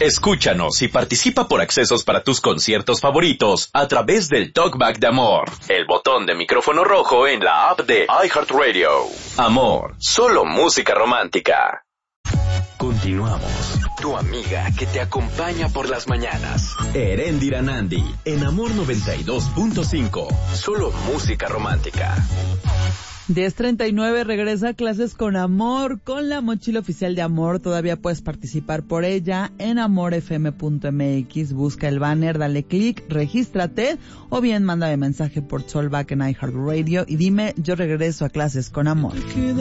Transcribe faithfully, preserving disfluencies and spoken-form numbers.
Escúchanos y participa por accesos para tus conciertos favoritos a través del Talkback de Amor, el botón de micrófono rojo en la app de iHeartRadio. Amor, solo música romántica. Continuamos. Tu amiga que te acompaña por las mañanas. Eréndira Nandi, en Amor noventa y dos punto cinco. Solo música romántica. diez treinta y nueve regresa a Clases con Amor, con la mochila oficial de Amor. Todavía puedes participar por ella en amor f m punto m x. Busca el banner, dale clic, regístrate o bien mándame mensaje por Talkback en iHeartRadio y dime, yo regreso a Clases con Amor.